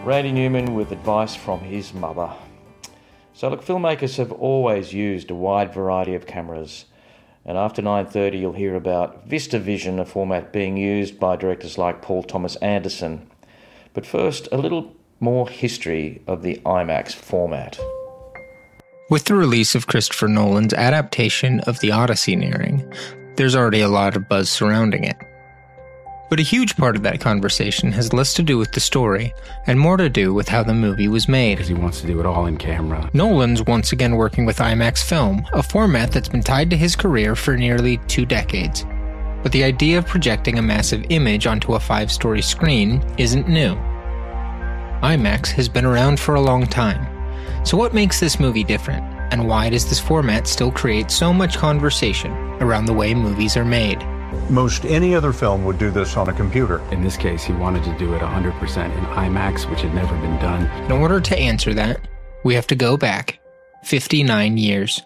Randy Newman with advice from his mother. So look, filmmakers have always used a wide variety of cameras, and after 9:30 you'll hear about VistaVision, a format being used by directors like Paul Thomas Anderson. But first, a little more history of the IMAX format. With the release of Christopher Nolan's adaptation of The Odyssey nearing, there's already a lot of buzz surrounding it. But a huge part of that conversation has less to do with the story, and more to do with how the movie was made. Because he wants to do it all in camera. Nolan's once again working with IMAX film, a format that's been tied to his career for nearly 2 decades. But the idea of projecting a massive image onto a 5-story screen isn't new. IMAX has been around for a long time. So what makes this movie different, and why does this format still create so much conversation around the way movies are made? Most any other film would do this on a computer. In this case, he wanted to do it 100% in IMAX, which had never been done. In order to answer that, we have to go back 59 years.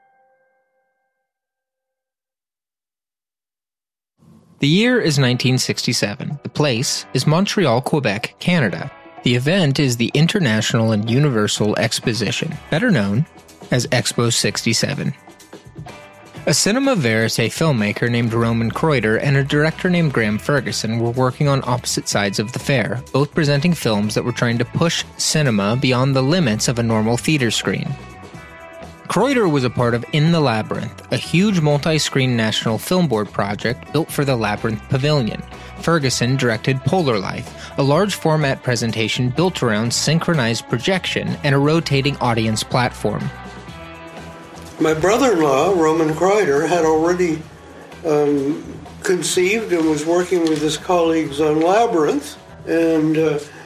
The year is 1967. The place is Montreal, Quebec, Canada. The event is the International and Universal Exposition, better known as Expo 67. A cinema verite filmmaker named Roman Kreuter and a director named Graham Ferguson were working on opposite sides of the fair, both presenting films that were trying to push cinema beyond the limits of a normal theater screen. Kreuter was a part of In the Labyrinth, a huge multi-screen National Film Board project built for the Labyrinth Pavilion. Ferguson directed Polar Life, a large format presentation built around synchronized projection and a rotating audience platform. My brother-in-law, Roman Kreuter, had already conceived and was working with his colleagues on Labyrinth, and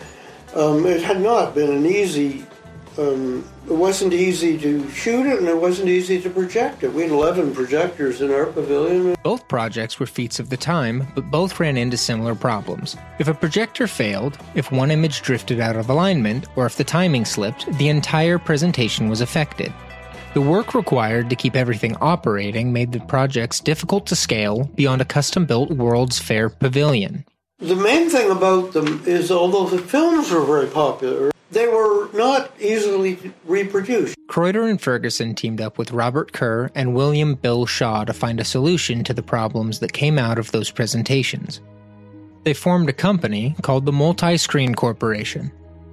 it had not been an easy, it wasn't easy to shoot it and it wasn't easy to project it. We had 11 projectors in our pavilion. Both projects were feats of the time, but both ran into similar problems. If a projector failed, if one image drifted out of alignment, or if the timing slipped, the entire presentation was affected. The work required to keep everything operating made the projects difficult to scale beyond a custom-built World's Fair pavilion. The main thing about them is, although the films were very popular, they were not easily reproduced. Kreuter and Ferguson teamed up with Robert Kerr and William Bill Shaw to find a solution to the problems that came out of those presentations. They formed a company called the Multi-Screen Corporation.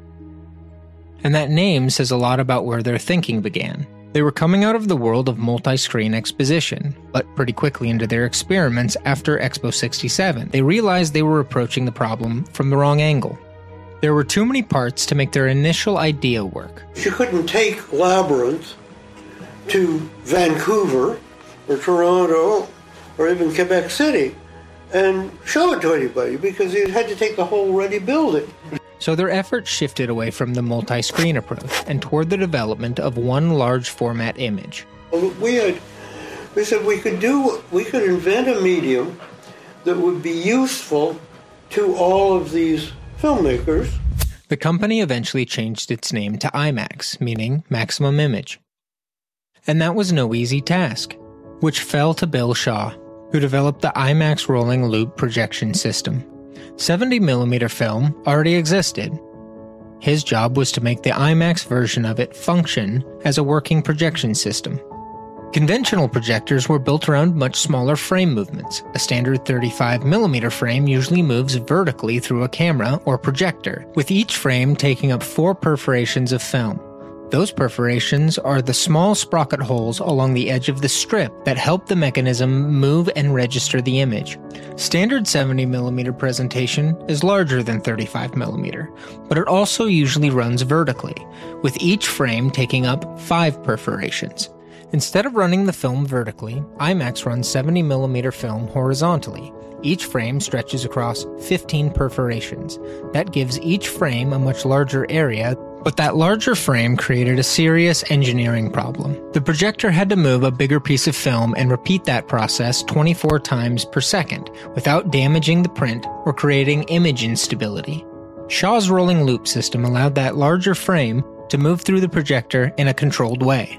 And that name says a lot about where their thinking began. They were coming out of the world of multi-screen exposition, but pretty quickly into their experiments after Expo 67, they realized they were approaching the problem from the wrong angle. There were too many parts to make their initial idea work. You couldn't take Labyrinth to Vancouver or Toronto or even Quebec City and show it to anybody because you had to take the whole ready building. So their efforts shifted away from the multi-screen approach and toward the development of one large format image. We said we could invent a medium that would be useful to all of these filmmakers. The company eventually changed its name to IMAX, meaning Maximum Image. And that was no easy task, which fell to Bill Shaw, who developed the IMAX rolling loop projection system. 70mm film already existed. His job was to make the IMAX version of it function as a working projection system. Conventional projectors were built around much smaller frame movements. A standard 35mm frame usually moves vertically through a camera or projector, with each frame taking up 4 perforations of film. Those perforations are the small sprocket holes along the edge of the strip that help the mechanism move and register the image. Standard 70mm presentation is larger than 35mm, but it also usually runs vertically, with each frame taking up 5 perforations. Instead of running the film vertically, IMAX runs 70mm film horizontally. Each frame stretches across 15 perforations. That gives each frame a much larger area, but that larger frame created a serious engineering problem. The projector had to move a bigger piece of film and repeat that process 24 times per second without damaging the print or creating image instability. Shaw's rolling loop system allowed that larger frame to move through the projector in a controlled way.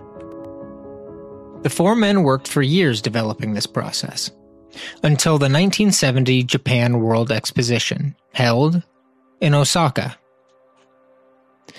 The 4 men worked for years developing this process, until the 1970 Japan World Exposition, held in Osaka.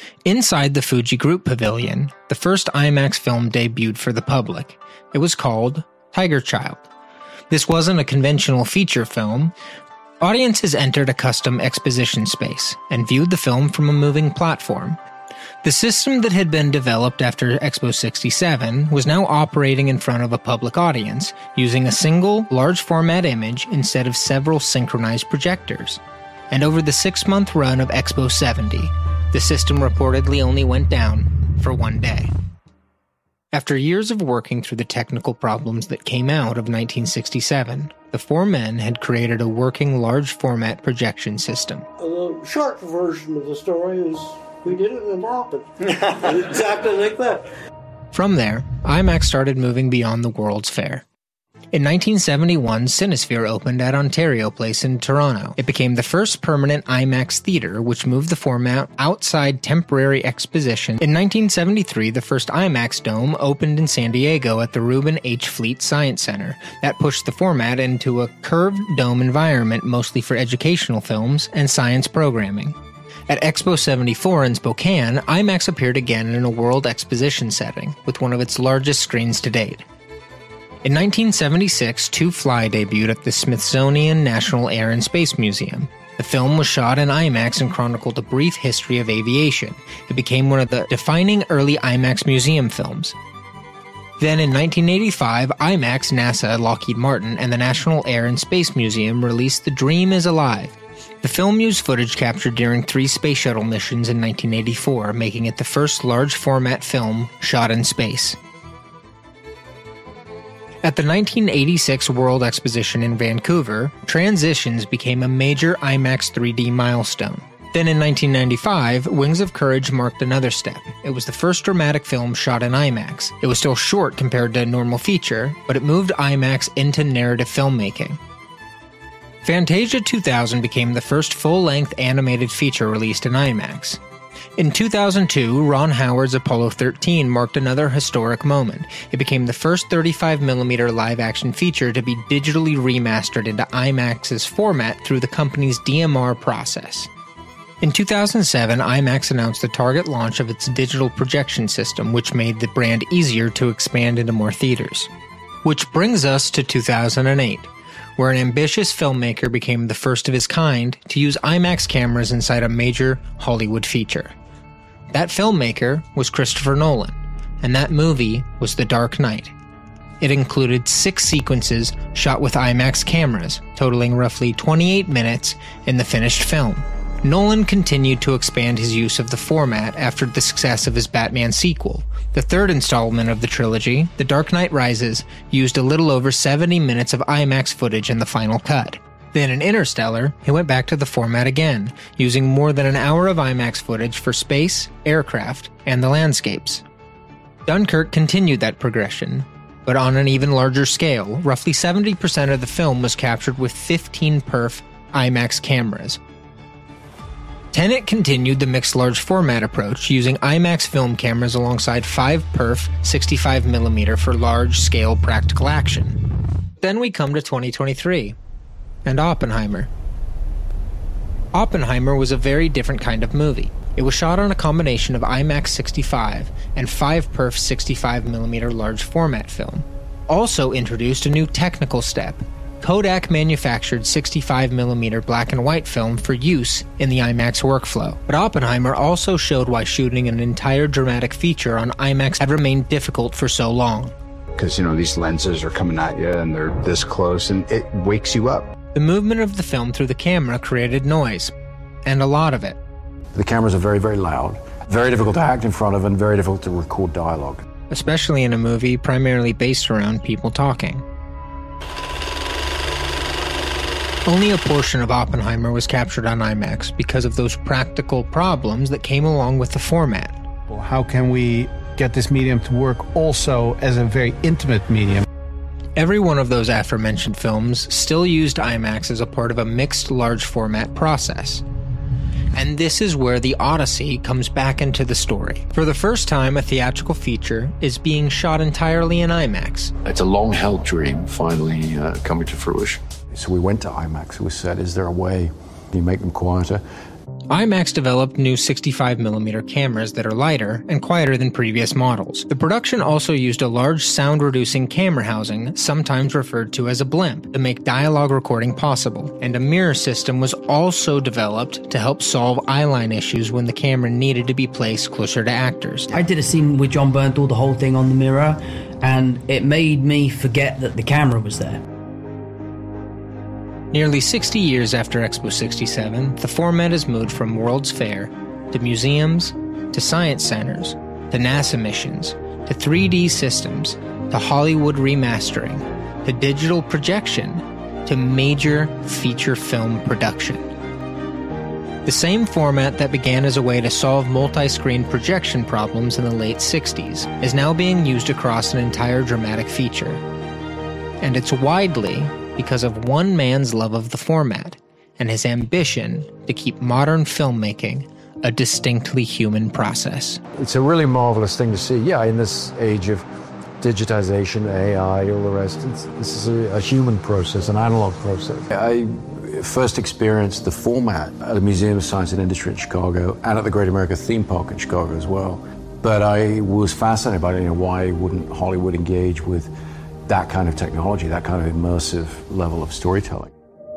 Inside the Fuji Group Pavilion, the first IMAX film debuted for the public. It was called Tiger Child. This wasn't a conventional feature film. Audiences entered a custom exposition space and viewed the film from a moving platform. The system that had been developed after Expo 67 was now operating in front of a public audience, using a single, large-format image instead of several synchronized projectors. And over the 6-month run of Expo 70, the system reportedly only went down for one day. After years of working through the technical problems that came out of 1967, the four men had created a working large-format projection system. The short version of the story is we did it and it happened. Exactly like that. From there, IMAX started moving beyond the World's Fair. In 1971, Cinesphere opened at Ontario Place in Toronto. It became the first permanent IMAX theater, which moved the format outside temporary exposition. In 1973, the first IMAX Dome opened in San Diego at the Reuben H. Fleet Science Center. That pushed the format into a curved dome environment mostly for educational films and science programming. At Expo 74 in Spokane, IMAX appeared again in a world exposition setting, with one of its largest screens to date. In 1976, Two Fly debuted at the Smithsonian National Air and Space Museum. The film was shot in IMAX and chronicled a brief history of aviation. It became one of the defining early IMAX museum films. Then in 1985, IMAX, NASA, Lockheed Martin, and the National Air and Space Museum released The Dream is Alive. The film used footage captured during 3 space shuttle missions in 1984, making it the first large-format film shot in space. At the 1986 World Exposition in Vancouver, Transitions became a major IMAX 3D milestone. Then in 1995, Wings of Courage marked another step. It was the first dramatic film shot in IMAX. It was still short compared to a normal feature, but it moved IMAX into narrative filmmaking. Fantasia 2000 became the first full-length animated feature released in IMAX. In 2002, Ron Howard's Apollo 13 marked another historic moment. It became the first 35mm live-action feature to be digitally remastered into IMAX's format through the company's DMR process. In 2007, IMAX announced the target launch of its digital projection system, which made the brand easier to expand into more theaters. Which brings us to 2008, where an ambitious filmmaker became the first of his kind to use IMAX cameras inside a major Hollywood feature. That filmmaker was Christopher Nolan, and that movie was The Dark Knight. It included 6 sequences shot with IMAX cameras, totaling roughly 28 minutes in the finished film. Nolan continued to expand his use of the format after the success of his Batman sequel. The third installment of the trilogy, The Dark Knight Rises, used a little over 70 minutes of IMAX footage in the final cut. Then in Interstellar, he went back to the format again, using more than an hour of IMAX footage for space, aircraft, and the landscapes. Dunkirk continued that progression, but on an even larger scale. Roughly 70% of the film was captured with 15 perf IMAX cameras. Tenet continued the mixed large format approach, using IMAX film cameras alongside 5 perf 65mm for large-scale practical action. Then we come to 2023, and Oppenheimer. Oppenheimer was a very different kind of movie. It was shot on a combination of IMAX 65 and 5 perf 65mm large format film. Also introduced a new technical step. Kodak manufactured 65mm black and white film for use in the IMAX workflow. But Oppenheimer also showed why shooting an entire dramatic feature on IMAX had remained difficult for so long. Because, these lenses are coming at you and they're this close and it wakes you up. The movement of the film through the camera created noise, and a lot of it. The cameras are very, very loud, very difficult to act in front of and very difficult to record dialogue. Especially in a movie primarily based around people talking. Only a portion of Oppenheimer was captured on IMAX because of those practical problems that came along with the format. Well, how can we get this medium to work also as a very intimate medium? Every one of those aforementioned films still used IMAX as a part of a mixed large format process. And this is where The Odyssey comes back into the story. For the first time, a theatrical feature is being shot entirely in IMAX. It's a long-held dream finally coming to fruition. So we went to IMAX. We said, is there a way you make them quieter? IMAX developed new 65mm cameras that are lighter and quieter than previous models. The production also used a large sound-reducing camera housing, sometimes referred to as a blimp, to make dialogue recording possible, and a mirror system was also developed to help solve eyeline issues when the camera needed to be placed closer to actors. I did a scene with John Bernthal, the whole thing on the mirror, and it made me forget that the camera was there. Nearly 60 years after Expo 67, the format has moved from World's Fair to museums, to science centers, to NASA missions, to 3D systems, to Hollywood remastering, to digital projection, to major feature film production. The same format that began as a way to solve multi-screen projection problems in the late 60s is now being used across an entire dramatic feature. And it's widely because of one man's love of the format and his ambition to keep modern filmmaking a distinctly human process. It's a really marvelous thing to see. Yeah, in this age of digitization, AI, all the rest, this is a human process, an analog process. I first experienced the format at the Museum of Science and Industry in Chicago and at the Great America Theme Park in Chicago as well. But I was fascinated by it. Why wouldn't Hollywood engage with that kind of technology, that kind of immersive level of storytelling?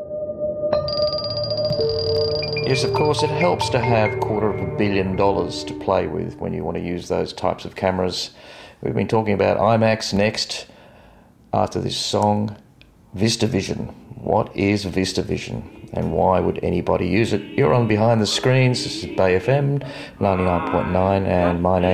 Yes, of course, it helps to have $250 million to play with when you want to use those types of cameras. We've been talking about IMAX next, after this song, VistaVision. What is VistaVision and why would anybody use it? You're on Behind the Screens. This is Bay FM 99.9 and my name